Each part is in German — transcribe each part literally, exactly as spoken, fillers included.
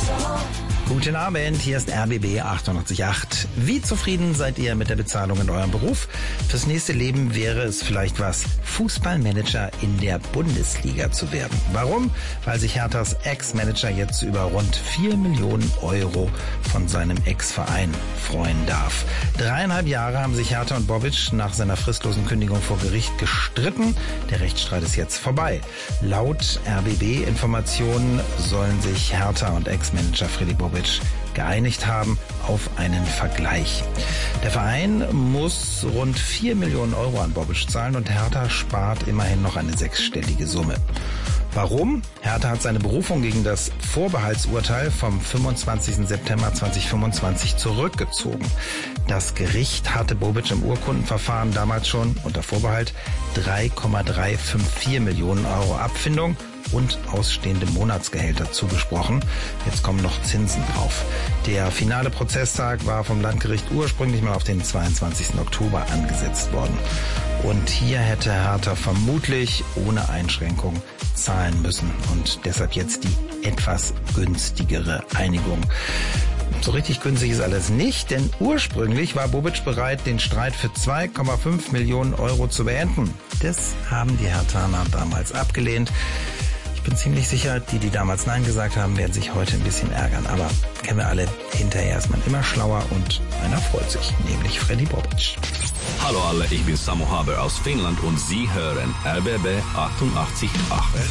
Guten Abend, hier ist R B B achtundachtzig Komma acht. Wie zufrieden seid ihr mit der Bezahlung in eurem Beruf? Fürs nächste Leben wäre es vielleicht was, Fußballmanager in der Bundesliga zu werden. Warum? Weil sich Herthas Ex-Manager jetzt über rund vier Millionen Euro von seinem Ex-Verein freuen darf. Dreieinhalb Jahre haben sich Hertha und Bobic nach seiner fristlosen Kündigung vor Gericht gestritten. Der Rechtsstreit ist jetzt vorbei. Laut R B B-Informationen sollen sich Hertha und Ex-Manager Freddy Bobic geeinigt haben auf einen Vergleich. Der Verein muss rund vier Millionen Euro an Bobic zahlen und Hertha spart immerhin noch eine sechsstellige Summe. Warum? Hertha hat seine Berufung gegen das Vorbehaltsurteil vom fünfundzwanzigsten September zweitausendfünfundzwanzig zurückgezogen. Das Gericht hatte Bobic im Urkundenverfahren damals schon unter Vorbehalt drei Komma dreihundertfünfundfünfzig Millionen Euro Abfindung und ausstehende Monatsgehälter zugesprochen. Jetzt kommen noch Zinsen drauf. Der finale Prozesstag war vom Landgericht ursprünglich mal auf den zweiundzwanzigsten Oktober angesetzt worden. Und hier hätte Hertha vermutlich ohne Einschränkung zahlen müssen. Und deshalb jetzt die etwas günstigere Einigung. So richtig günstig ist alles nicht, denn ursprünglich war Bobic bereit, den Streit für zwei Komma fünf Millionen Euro zu beenden. Das haben die Herthaner damals abgelehnt. Ich bin ziemlich sicher, die, die damals Nein gesagt haben, werden sich heute ein bisschen ärgern. Aber kennen wir alle, hinterher ist man immer schlauer und einer freut sich, nämlich Freddy Bobic. Hallo alle, ich bin Samu Haber aus Finnland und Sie hören R B B achtundachtzig Komma acht.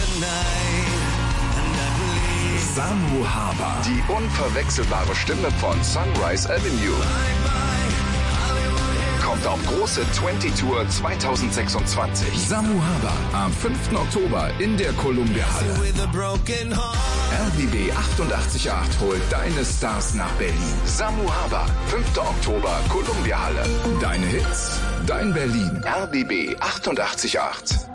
Samu Haber, die unverwechselbare Stimme von Sunrise Avenue, kommt auf große zwanzig Tour zweitausendsechsundzwanzig. Samu Haber am fünften Oktober in der Columbia Halle. R B B achtundachtzig Komma acht holt deine Stars nach Berlin. Samu Haber, fünfter Oktober, Columbia Halle. Deine Hits, dein Berlin. R B B achtundachtzig Komma acht.